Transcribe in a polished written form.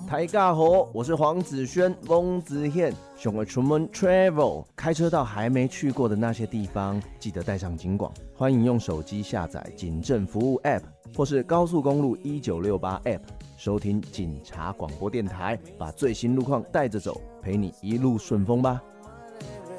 大家好，我是黄子轩，翁子宪，想要出门 travel， 开车到还没去过的那些地方，记得带上警广。欢迎用手机下载警政服务 App， 或是高速公路1968 App， 收听警察广播电台，把最新路况带着走，陪你一路顺风吧。